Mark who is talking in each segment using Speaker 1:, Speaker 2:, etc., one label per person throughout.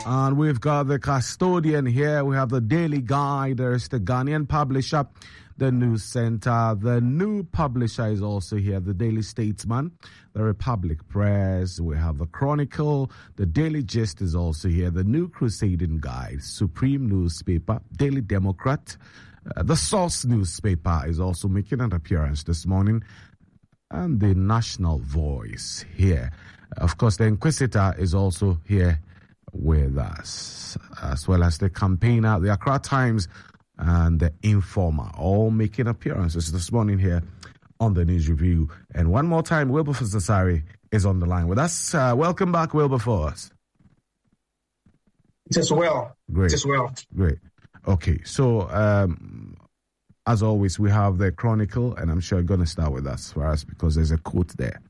Speaker 1: And we've got the custodian here. We have the Daily Guide. There's the Ghanaian publisher, the News Center. The new publisher is also here, the Daily Statesman, the Republic Press. We have the Chronicle. The Daily Gist is also here. The New Crusading Guide, Supreme Newspaper, Daily Democrat. The Source newspaper is also making an appearance this morning. And the National Voice here. Of course, the Inquisitor is also here with us, as well as the Campaigner, the Accra Times, and the Informer, all making appearances this morning here on the News Review. And one more time, Wilberforce Asare is on the line with us. Welcome back, Wilberforce.
Speaker 2: It is well.
Speaker 1: Great.
Speaker 2: It is well.
Speaker 1: Great. Okay, so as always, we have the Chronicle, and I'm sure you're going to start with us for us because there's a quote there.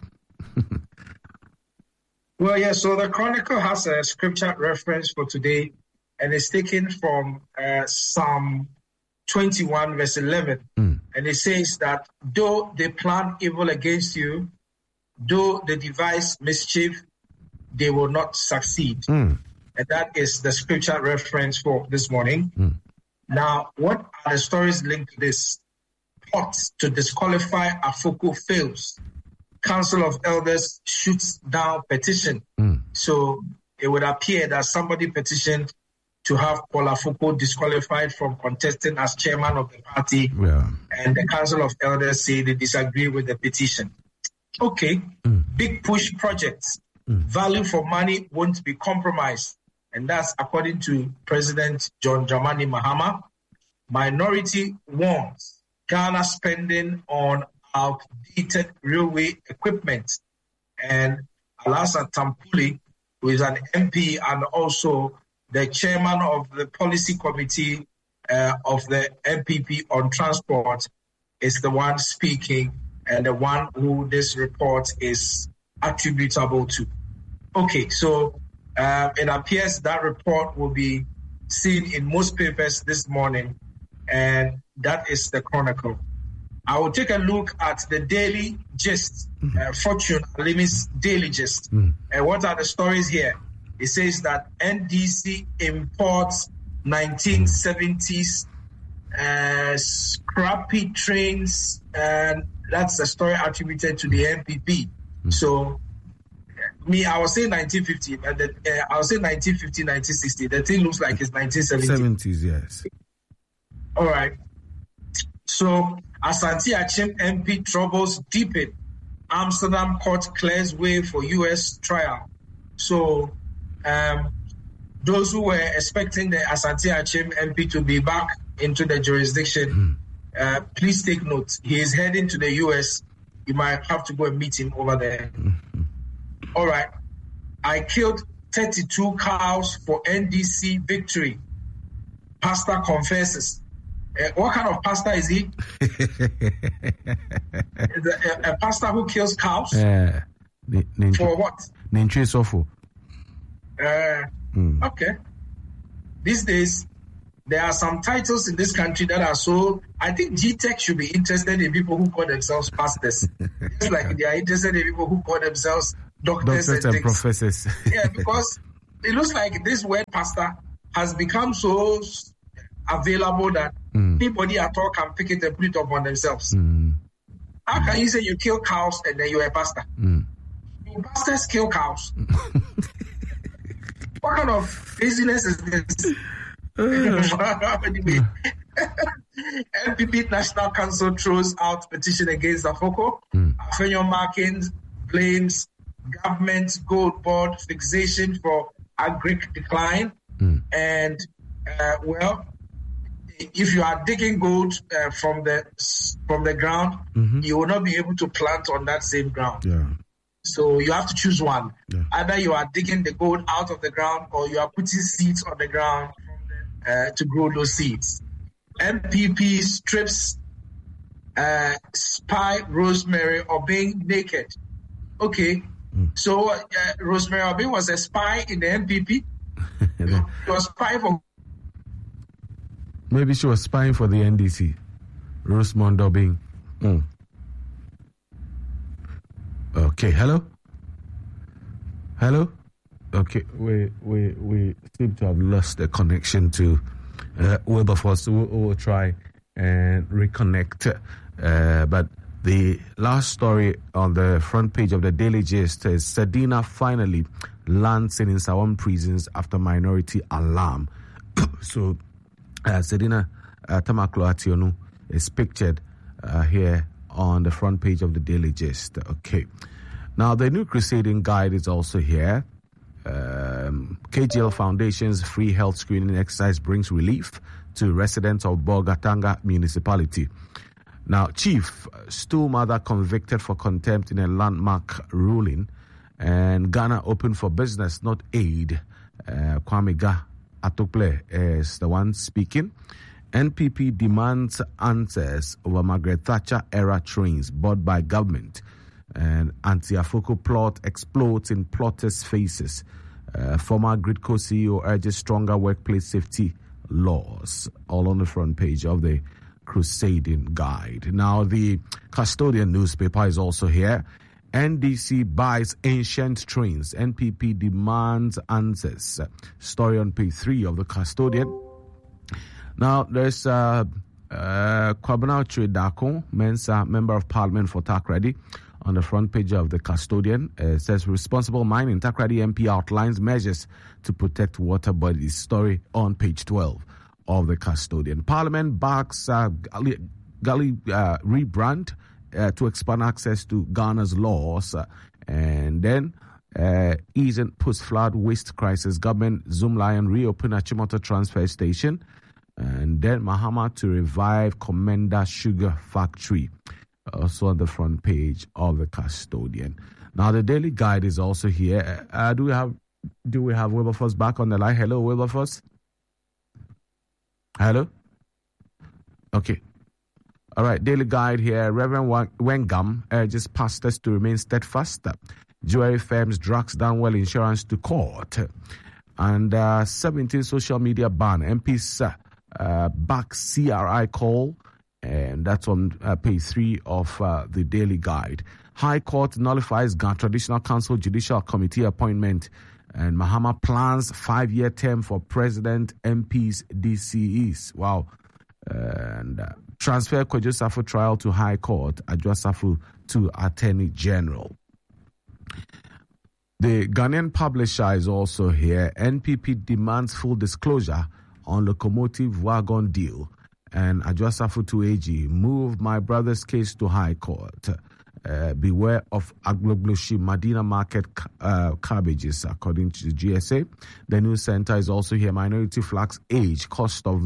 Speaker 2: Well, yeah, so the Chronicle has a scripture reference for today, and it's taken from Psalm 21, verse 11. And it says that, though they plan evil against you, though they devise mischief, they will not succeed. And that is the scripture reference for this morning. Now, what are the stories linked to this? Plot to disqualify Afoko fails. Council of Elders shoots down petition. So it would appear that somebody petitioned to have Paul Afoko disqualified from contesting as chairman of the party. And the Council of Elders say they disagree with the petition. Okay, big push projects. Value for money won't be compromised. And that's according to President John Dramani Mahama. Minority warns Ghana spending on outdated railway equipment. And Alhassan Tampuli, who is an MP and also the chairman of the policy committee of the MPP on transport, is the one speaking and the one who this report is attributable to. Okay, so it appears that report will be seen in most papers this morning, and that is the Chronicle. I will take a look at the Daily Gist, Fortune Alimi's Daily Gist. And what are the stories here? It says that NDC imports 1970s scrappy trains, and that's a story attributed to the MPP. So, I was saying 1950, but I was saying 1950, 1960. The thing looks like it's 1970.
Speaker 1: 70s, yes.
Speaker 2: All right. So, Asante Achim MP troubles deepen. Amsterdam court clears way for U.S. trial. So, those who were expecting the Asante Achim MP to be back into the jurisdiction, please take note. He is heading to the U.S. You might have to go and meet him over there. All right. I killed 32 cows for NDC victory. Pastor confesses. What kind of pastor is he? a pastor who kills cows? For what? Okay. These days, there are some titles in this country that are so... I think GTech should be interested in people who call themselves pastors. Just like they are interested in people who call themselves doctors and
Speaker 1: professors.
Speaker 2: Yeah, because it looks like this word pastor has become so available that anybody at all can pick it and put it up on themselves. How can you say you kill cows and then you're a pastor? Pastors kill cows. What kind of craziness is this? Anyway, MPP National Council throws out petition against Afoko. Afenyo Markins blames government gold board fixation for agric decline. And, if you are digging gold from the ground, you will not be able to plant on that same ground. So you have to choose one. Either you are digging the gold out of the ground or you are putting seeds on the ground to grow those seeds. MPP strips spy Rosemary Obeng naked. Okay. So Rosemary Obeng was a spy in the MPP. She was spying for...
Speaker 1: Maybe she was spying for the NDC. Rosemond Obeng. Okay, hello? Okay, we seem to have lost the connection to Wilberforce. We'll try and reconnect. But the last story on the front page of the Daily Gist is Sedina finally lands in Nsawam prisons after minority alarm. So Sedina Tamaklo Ationu is pictured here on the front page of the Daily Gist. Okay. Now, the new crusading guide is also here. KGL Foundation's free health screening exercise brings relief to residents of Bolgatanga municipality. Now, Chief Stool Mother convicted for contempt in a landmark ruling, and Ghana open for business, not aid. Kwame Ga Atokle is the one speaking. NPP demands answers over Margaret Thatcher era trains bought by government. And anti-Afoko plot explodes in plotters' faces. Former Gridco CEO urges stronger workplace safety laws. All on the front page of the Crusading Guide. Now, the Custodian newspaper is also here. NDC buys ancient trains. NPP demands answers. Story on page 3 of the Custodian. Now, there's Kwabena Dako, Mensa, Member of Parliament for Takrady. On the front page of the Custodian, it says responsible mining. Takrady MP outlines measures to protect water bodies. Story on page 12 of the Custodian. Parliament backs Gali rebrand to expand access to Ghana's laws. And then easing post-flood waste crisis. Government Zoom Lion reopen Achimota transfer station. And then Mahama to revive Commander Sugar Factory. Also on the front page of the Custodian. Now the Daily Guide is also here. Do we have Wilberforce back on the line? Hello, Wilberforce. Hello. Okay. All right. Daily Guide here. Reverend Wengam urges pastors to remain steadfast. Jewelry firms drags Downwell Insurance to court. And 17 social media ban. MPs back CRI call. And that's on page 3 of the Daily Guide. High Court nullifies Ghana Traditional Council Judicial Committee appointment. And Mahama plans 5-year term for President, MPs, DCEs. Wow. And transfer Kwadwo Safo trial to High Court. Adwoa Safo to Attorney General. The Ghanaian Publisher is also here. NPP demands full disclosure on locomotive wagon deal. And Adwoa Safo to AG, move my brother's case to High Court. Beware of Aglogloshi Medina Market cabbages, according to the GSA. The news center is also here. Minority flags age, cost of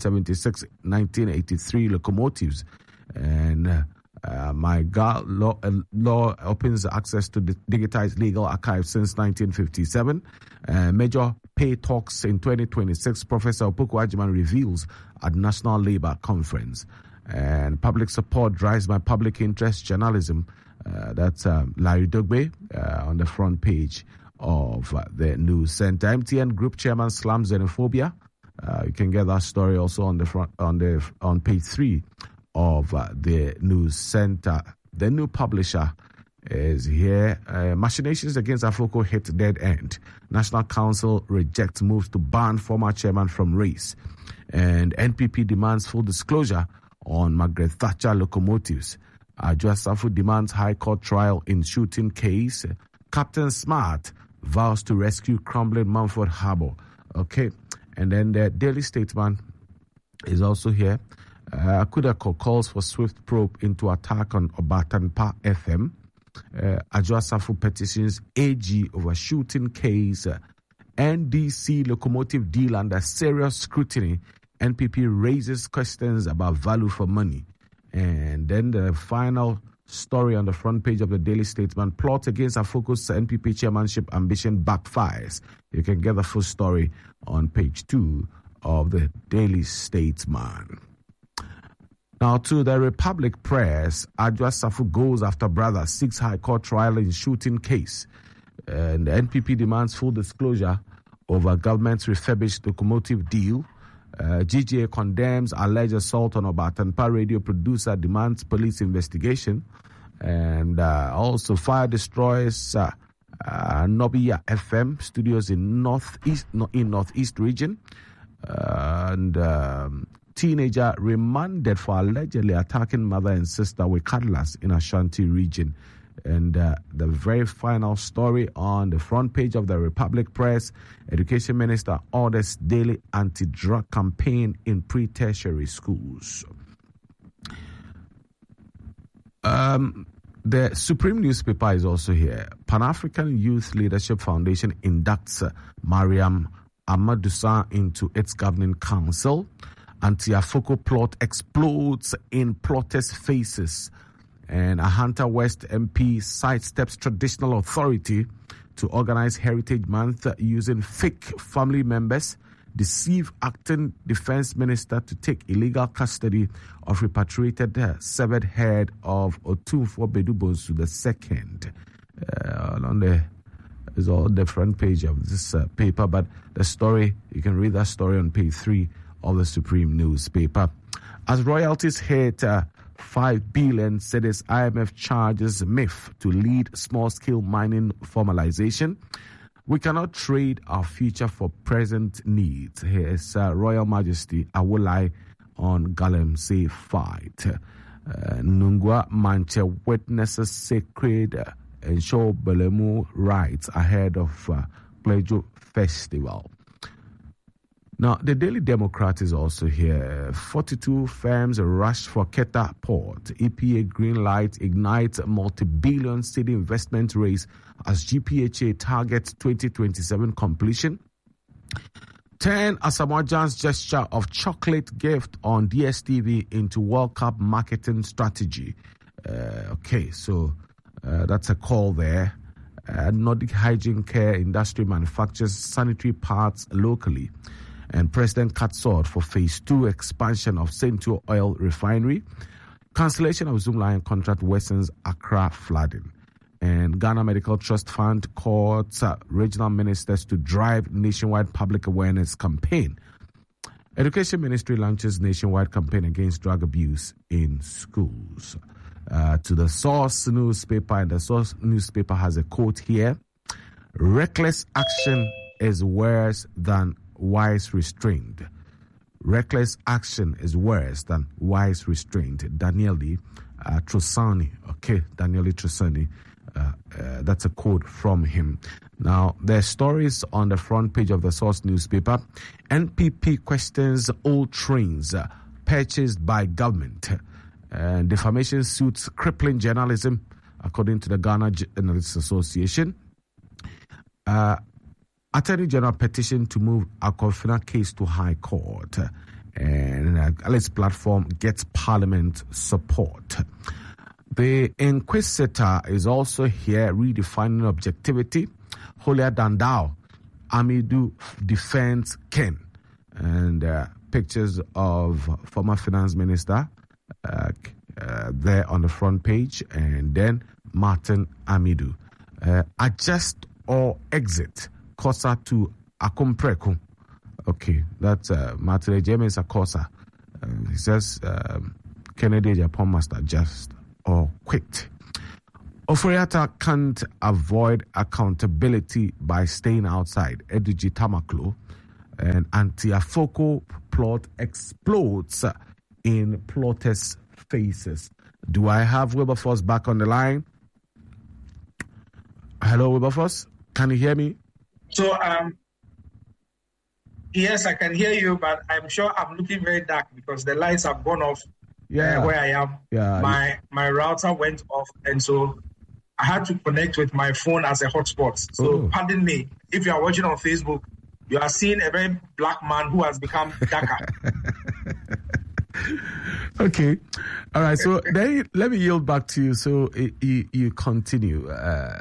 Speaker 1: 1976-1983 locomotives. And my law opens access to the digitized legal archive since 1957. Major pay talks in 2026. Professor Opoku Agyeman reveals at National Labour Conference. And public support drives by public interest journalism. That's Larry Dogbe on the front page of the news center. MTN Group Chairman slams xenophobia. You can get that story also on the front on page 3 of the news center. The New Publisher is here. Machinations against Afoko hit dead end. National Council rejects moves to ban former chairman from race. And NPP demands full disclosure on Margaret Thatcher locomotives. Adwoa Safo demands High Court trial in shooting case. Captain Smart vows to rescue crumbling Mumford Harbour. Okay. And then the Daily Statesman is also here. Akudako calls for swift probe into attack on Obatanpa FM. Adwoa Safo petitions AG over shooting case. NDC locomotive deal under serious scrutiny. NPP raises questions about value for money. And then the final story on the front page of the Daily Statesman, plot against Afoko's NPP chairmanship ambition backfires. You can get the full story on page 2 of the Daily Statesman. Now to the Republic Press, Adwoa Safo goes after brother, 6 High Court trial in shooting case. And the NPP demands full disclosure over government's refurbished locomotive deal. GGA condemns alleged assault on Obatanpa radio producer, demands police investigation. And also fire destroys Nobiya FM studios in Northeast region. And teenager remanded for allegedly attacking mother and sister with cutlass in Ashanti region. And the very final story on the front page of the Republic Press, Education Minister orders daily anti-drug campaign in pre-tertiary schools. The Supreme newspaper is also here. Pan-African Youth Leadership Foundation inducts Mariam Amadusa into its governing council. Anti-Afoko plot explodes in plotters' faces. And a Hunter West MP sidesteps traditional authority to organize Heritage Month using fake family members, deceive acting defense minister to take illegal custody of repatriated severed head of Otumfuo Bedubonsu II. On the is all the front page of this paper, but the story, you can read that story on page 3 of the Supreme newspaper. As royalties hit 5 billion, cedis, IMF charges MIF to lead small-scale mining formalization. We cannot trade our future for present needs. Here is Royal Majesty Awolai on Galamsey fight. Nungwa Manche witnesses sacred ensure Belemu rights ahead of Plejo Festival. Now, the Daily Democrat is also here. 42 firms rush for Keta Port. EPA green light ignites multi-billion city investment race as GPHA targets 2027 completion. 10 Asamoah Gyan's gesture of chocolate gift on DSTV into World Cup marketing strategy. So that's a call there. Nordic Hygiene Care Industry manufactures sanitary parts locally. And President Katsord for Phase 2 expansion of Central Oil Refinery. Cancellation of Zoomlion contract worsens Accra flooding. And Ghana Medical Trust Fund calls regional ministers to drive nationwide public awareness campaign. Education Ministry launches nationwide campaign against drug abuse in schools. To the Source newspaper, and the Source newspaper has a quote here. Reckless action is worse than wise restraint. Reckless action is worse than wise restraint. Daniele Trusani. Daniele Trusani. That's a quote from him. Now, there are stories on the front page of the Source newspaper. NPP questions old trains purchased by government. Defamation suits crippling journalism, according to the Ghana Journalists Association. Attorney General petition to move Akofina case to High Court. And Alice platform gets Parliament support. The Inquisitor is also here redefining objectivity. Holier than thou, Amidu defends Ken. And pictures of former finance minister there on the front page. And then Martin Amidu. Adjust or exit. Kosa to Akompreko. That's Martin James Akosa. He says Kennedy Japan must adjust or quit. Oforiatta can't avoid accountability by staying outside. Ediji Tamaklo. And Anti-Afoko plot explodes in plotters' faces. Do I have Wilberforce back on the line? Hello, Wilberforce. Can you hear me?
Speaker 2: So, yes, I can hear you, but I'm sure I'm looking very dark because the lights have gone off where I am. My router went off, and so I had to connect with my phone as a hotspot. So, pardon me. If you are watching on Facebook, you are seeing a very black man who has become darker.
Speaker 1: Okay. All right. So, then let me yield back to you. So, you continue.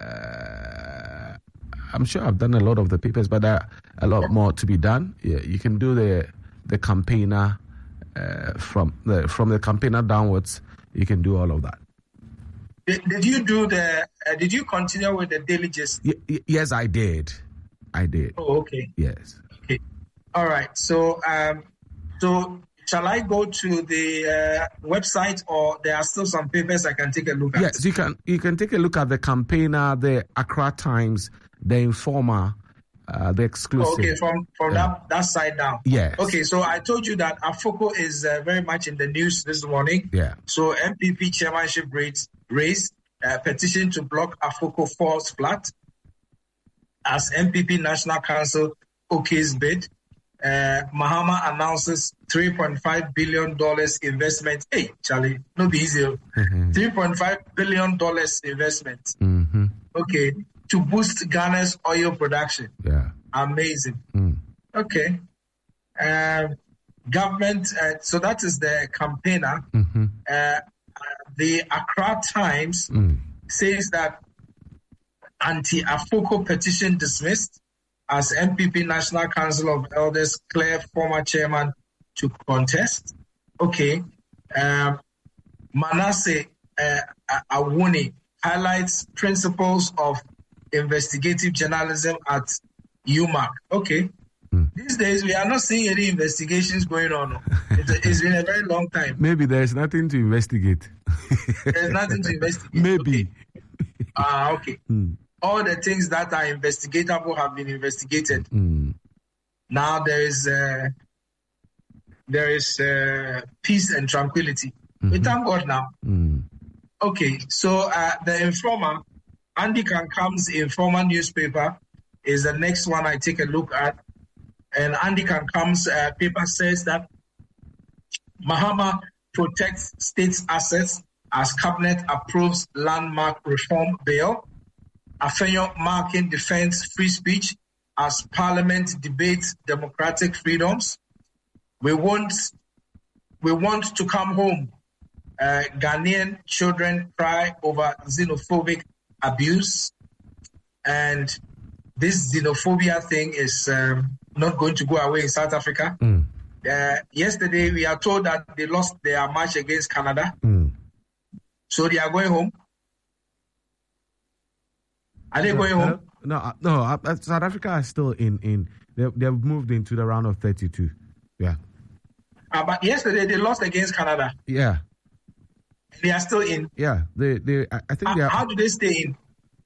Speaker 1: I'm sure I've done a lot of the papers, but there are a lot more to be done. Yeah, you can do the campaigner from the campaigner downwards. You can do all of that.
Speaker 2: Did you do did you continue with the Daily Gist?
Speaker 1: Yes, I did. Oh,
Speaker 2: okay.
Speaker 1: Yes.
Speaker 2: Okay. All right. So shall I go to the website, or there are still some papers I can take a look at?
Speaker 1: Yes, you can take a look at the Campaigner, the Accra Times, the Informer, the Exclusive.
Speaker 2: Okay, from that side down.
Speaker 1: Yes.
Speaker 2: Okay, so I told you that Afoko is very much in the news this morning.
Speaker 1: Yeah.
Speaker 2: So MPP chairmanship raised a petition to block Afoko falls flat as MPP National Council OK's bid. Mahama announces $3.5 billion investment. Hey, Charlie, no be easy. $3.5 billion investment.
Speaker 1: Mm-hmm.
Speaker 2: Okay, to boost Ghana's oil production.
Speaker 1: Yeah.
Speaker 2: Amazing. Okay. Government, so that is the Campaigner.
Speaker 1: Mm-hmm.
Speaker 2: The Accra Times says that anti-Afoko petition dismissed as MPP National Council of Elders clear former chairman to contest. Okay. Manasseh Awuni highlights principles of investigative journalism at UMAC. Okay. These days, we are not seeing any investigations going on. It's been a very long time.
Speaker 1: Maybe there's nothing to investigate.
Speaker 2: There's nothing to investigate.
Speaker 1: Maybe.
Speaker 2: Okay. All the things that are investigatable have been investigated. Now there is peace and tranquility. We thank God now. Okay, so the Informer, Andy Kankam's Informer newspaper is the next one I take a look at. And Andy Kankam's paper says that Mahama protects states' assets as cabinet approves landmark reform bill. Afenyo marking defends free speech as parliament debates democratic freedoms. We want to come home. Ghanaian children cry over xenophobic abuse. And this xenophobia thing is not going to go away in South Africa. Yesterday, we are told that they lost their match against Canada. So they are going home. Are they going home?
Speaker 1: No. South Africa is still in. They've moved into the round of 32. Yeah.
Speaker 2: But yesterday, they lost against Canada.
Speaker 1: Yeah.
Speaker 2: They are still in.
Speaker 1: Yeah. I think they are.
Speaker 2: How do they stay in?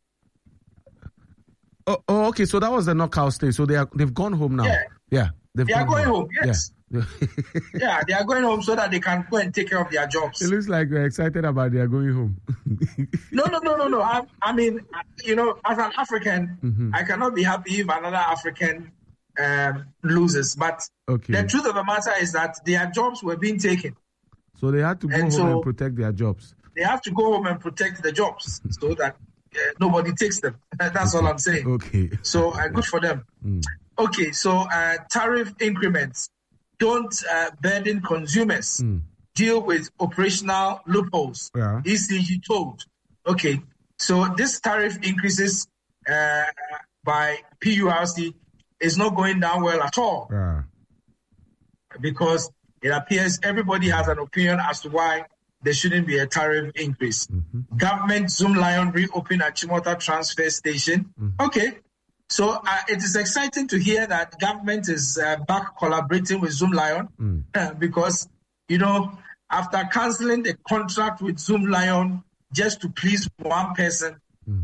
Speaker 1: Oh, okay. So that was the knockout stage. So they've gone home now. Yeah.
Speaker 2: They are going home. Yes.
Speaker 1: Yeah.
Speaker 2: Yeah, they are going home so that they can go and take care of their jobs.
Speaker 1: It looks like you're excited about they are going home.
Speaker 2: No. I mean, as an African, I cannot be happy if another African loses. But the truth of the matter is that their jobs were being taken.
Speaker 1: So they had to go home and protect their jobs.
Speaker 2: They have to go home and protect the jobs so that nobody takes them. That's all I'm saying.
Speaker 1: Okay.
Speaker 2: So good for them. Okay, so tariff increments don't burden consumers. Deal with operational loopholes. Yeah. ECG told. Okay, so this tariff increases by PURC is not going down well at all. Yeah. Because it appears everybody has an opinion as to why there shouldn't be a tariff increase. Government Zoomlion reopen at Chimota transfer station. Okay. So it is exciting to hear that government is back collaborating with Zoomlion because, after cancelling the contract with Zoomlion just to please one person,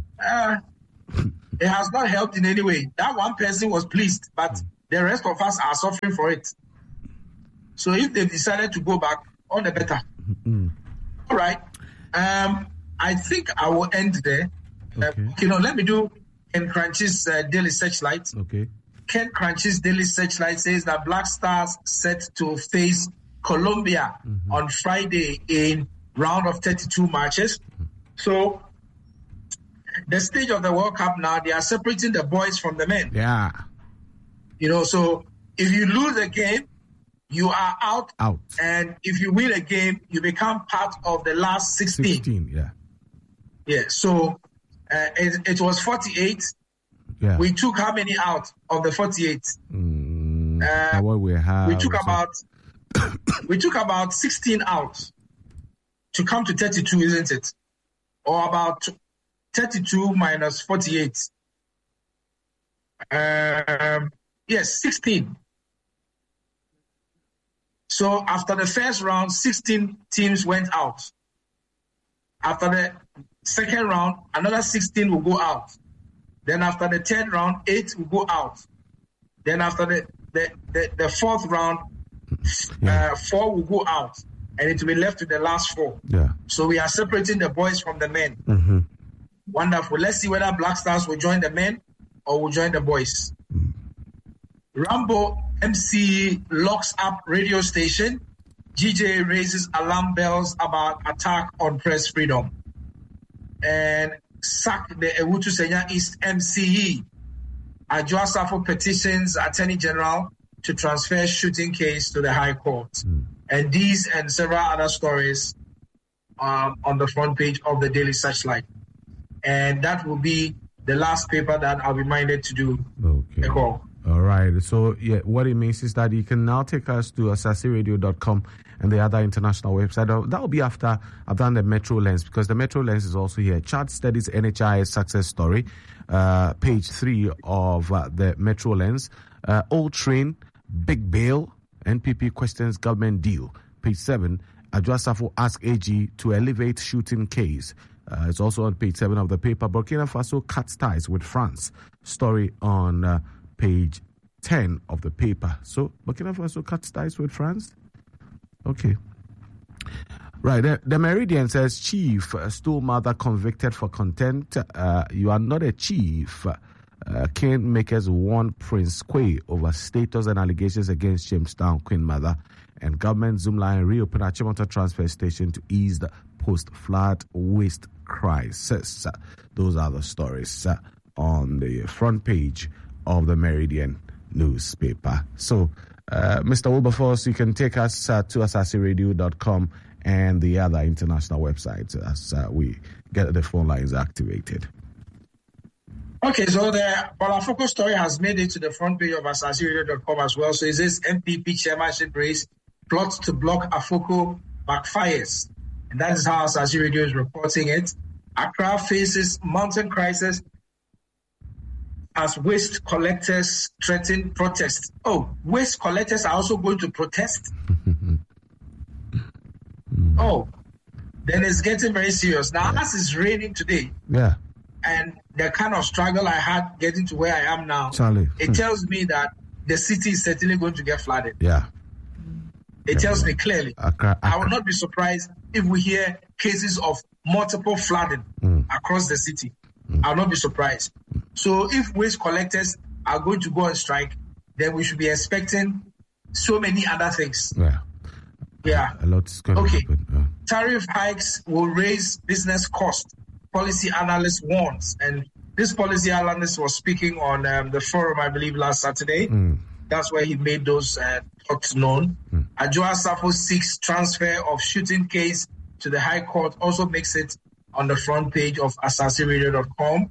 Speaker 2: it has not helped in any way. That one person was pleased, but the rest of us are suffering for it. So if they decided to go back, all the better. All right. I think I will end there. Okay. Let me do Ken Crunchy's Daily Searchlight.
Speaker 1: Okay.
Speaker 2: Ken Crunchy's Daily Searchlight says that Black Stars set to face Colombia on Friday in round of 32 matches. So the stage of the World Cup now, they are separating the boys from the men.
Speaker 1: Yeah.
Speaker 2: So if you lose a game, you are out. And if you win a game, you become part of the last 16. Yeah. So it was 48. Yeah. We took how many out of the 48?
Speaker 1: What we have.
Speaker 2: We took about 16 out to come to 32, isn't it? Or about 32 minus 48. Yes, 16. So after the first round, 16 teams went out. After the second round, another 16 will go out. Then after the third round, 8 will go out. Then after the fourth round, 4 will go out. And it will be left to the last 4.
Speaker 1: Yeah.
Speaker 2: So we are separating the boys from the men.
Speaker 1: Mm-hmm.
Speaker 2: Wonderful. Let's see whether Black Stars will join the men or will join the boys. Rambo MC locks up radio station. GJ raises alarm bells about attack on press freedom. And sack the Ewutu Senya East MCE. Adwoa Safo petitions Attorney General to transfer shooting case to the High Court. And these and several other stories on the front page of the Daily Searchlight. And that will be the last paper that I'll be minded to do.
Speaker 1: Okay. All right. So, yeah, what it means is that you can now take us to asasiradio.com and the other international website. That will be after I've done the Metro Lens, because the Metro Lens is also here. Chart studies NHIS success story, page 3 of the Metro Lens. Old train, big bail, NPP questions government deal. Page 7, Adwoa Safo ask AG to elevate shooting case. It's also on page 7 of the paper. Burkina Faso cuts ties with France. Story on page 10 of the paper. So, Burkina Faso cuts ties with France? Okay. Right. The Meridian says, Chief, stool mother convicted for contempt. You are not a chief. Kingmakers warn Prince Kwei over status and allegations against Jamestown Queen Mother. And government zoom line reopen Achimota transfer station to ease the post-flood waste crisis. Those are the stories on the front page of the Meridian newspaper. So, Mr. Wilberforce, you can take us to asasiradio.com and the other international websites as we get the phone lines activated.
Speaker 2: Okay, so the Balafoko story has made it to the front page of asasiradio.com as well. So it says MPP chairmanship race, plot to block Afoko backfires. And that is how Asasi Radio is reporting it. Accra faces mountain crisis as waste collectors threaten protest. Oh, waste collectors are also going to protest? Oh, then it's getting very serious. Now, as it's raining today, and the kind of struggle I had getting to where I am now,
Speaker 1: Charlie,
Speaker 2: it tells me that the city is certainly going to get flooded. It tells me clearly. I will not be surprised if we hear cases of multiple flooding across the city. I will not be surprised. So if waste collectors are going to go on strike, then we should be expecting so many other things.
Speaker 1: A lot's going to happen.
Speaker 2: Tariff hikes will raise business cost, policy analyst warns. And this policy analyst was speaking on the forum, I believe, last Saturday. That's where he made those thoughts known. Adwoa Safo seeks transfer of shooting case to the High Court, also makes it on the front page of asasiradio.com.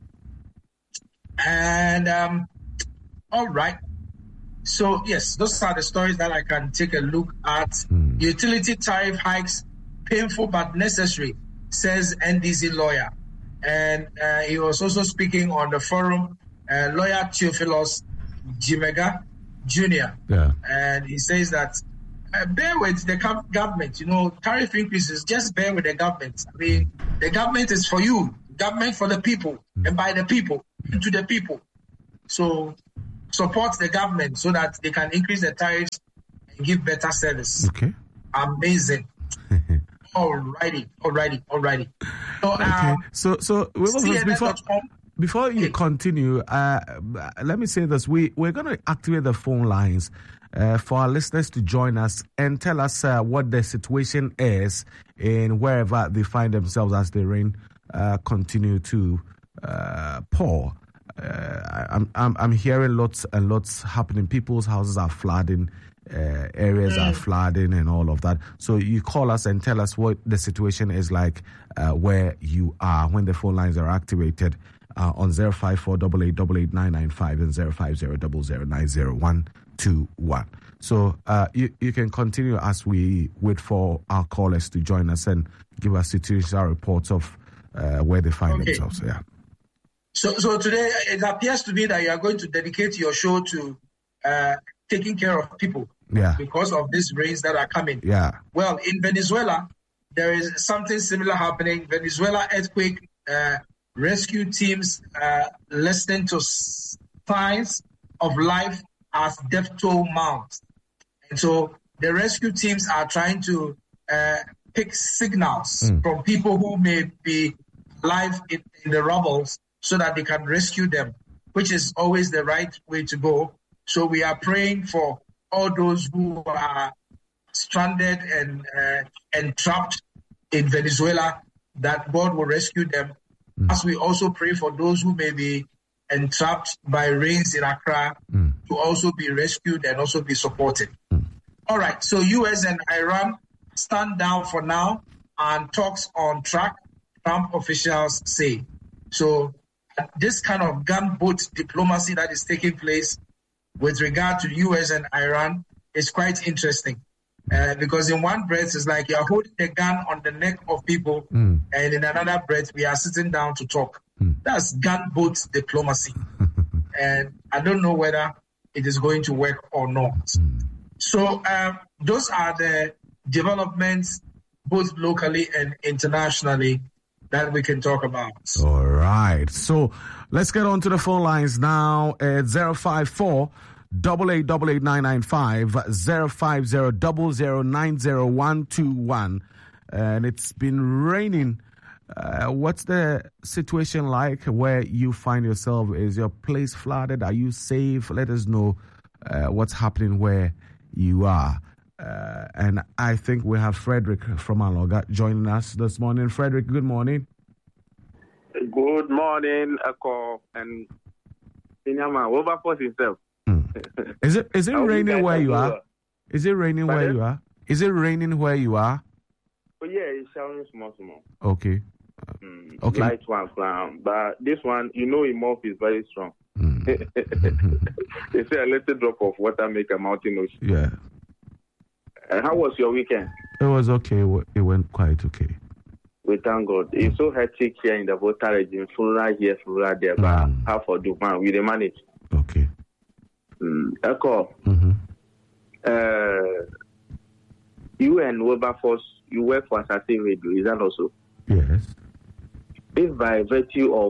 Speaker 2: And all right. So, yes, those are the stories that I can take a look at. Utility tariff hikes, painful but necessary, says NDC lawyer. And he was also speaking on the forum, lawyer Theophilus Jimega Jr. And he says that bear with the government, tariff increases, just bear with the government. I mean, the government is for you, government for the people, and by the people, and to the people. So support the government so that they can increase the tariffs and give better service.
Speaker 1: Okay.
Speaker 2: Amazing. Alrighty. So,
Speaker 1: before you continue, let me say this. We're going to activate the phone lines for our listeners to join us and tell us what the situation is in wherever they find themselves as the rain continue to pour. I'm hearing lots and lots happening. People's houses are flooding, areas are flooding and all of that. So you call us and tell us what the situation is like where you are when the phone lines are activated on 05488889995 and 05000902121. So you can continue as we wait for our callers to join us and give us situational reports of where they find themselves.
Speaker 2: So today it appears to me that you are going to dedicate your show to taking care of people because of these rains that are coming.
Speaker 1: Yeah.
Speaker 2: Well, in Venezuela, there is something similar happening. Venezuela earthquake rescue teams listening to signs of life as death toll mounts. And so the rescue teams are trying to pick signals from people who may be alive in the rubbles so that they can rescue them, which is always the right way to go. So we are praying for all those who are stranded and trapped in Venezuela, that God will rescue them. As we also pray for those who may be entrapped by rains in Accra to also be rescued and also be supported. All right, so U.S. and Iran stand down for now and talks on track, Trump officials say. So this kind of gunboat diplomacy that is taking place with regard to U.S. and Iran is quite interesting. Because in one breath, it's like you're holding a gun on the neck of people, and in another breath, we are sitting down to talk. That's gunboat diplomacy. And I don't know whether it is going to work or not. So those are the developments, both locally and internationally, that we can talk about.
Speaker 1: All right. So let's get on to the phone lines now at 054 888-995, 050-0090-121. And it's been raining. What's the situation like where you find yourself? Is your place flooded? Are you safe? Let us know what's happening where you are. And I think we have Frederick from Aloga joining us this morning. Frederick, good morning.
Speaker 3: Good morning, Eko and Inyama. Wilberforce himself.
Speaker 1: Is it raining where you are? Is it raining where you are? Is it raining where you are?
Speaker 3: Oh, yeah, it's showering small.
Speaker 1: Okay. Okay.
Speaker 3: Light one, but this one, Imhoff is very strong. They say a little drop of water make a mountain ocean.
Speaker 1: Yeah.
Speaker 3: How was your weekend?
Speaker 1: It was okay. It went quite okay.
Speaker 3: We thank God. It's so hectic here in the Volta region. Flora here, Flora there, but half of the man we manage.
Speaker 1: Okay.
Speaker 3: Echo. You and Wilberforce, you work for Asase Radio. Is that also?
Speaker 1: Yes.
Speaker 3: If by virtue of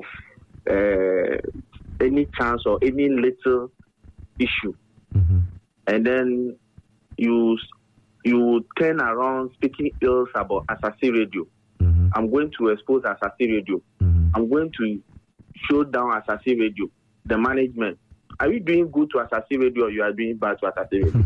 Speaker 3: any chance or any little issue, and then you turn around speaking ill about Asase Radio, I'm going to expose Asase Radio. I'm going to show down Asase Radio, the management. Are you doing good to Asase Radio or you are doing bad to Asase Radio?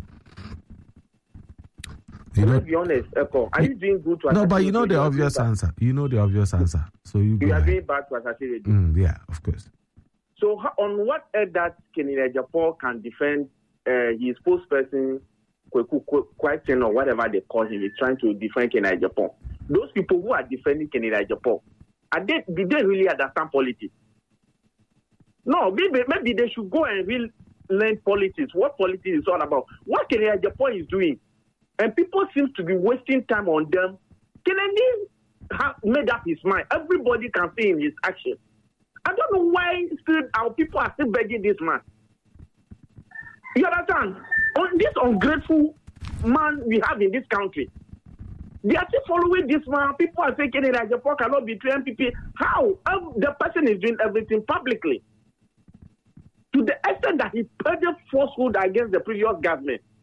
Speaker 3: Let's be honest, Eko. Are you doing good to Asase Radio?
Speaker 1: No, but you know the obvious answer. You know the obvious answer. So you
Speaker 3: are doing bad to Asase Radio.
Speaker 1: Yeah, of course.
Speaker 3: So on what that Kenny Ejapor can defend his spokesperson, Kwaiten or whatever they call him, is trying to defend Kenny Ejapor. Those people who are defending Kenny Ejapor, did they really understand politics? No, maybe they should go and really learn politics. What politics is all about? What Kenny Ejapor is doing, and people seem to be wasting time on them. Kennedy has made up his mind. Everybody can see in his action. I don't know why still our people are still begging this man. You understand? On this ungrateful man we have in this country, they are still following this man. People are saying Kenny Ejapor cannot betray MPP. How? The person is doing everything publicly. To the extent that he purged falsehood against the previous government.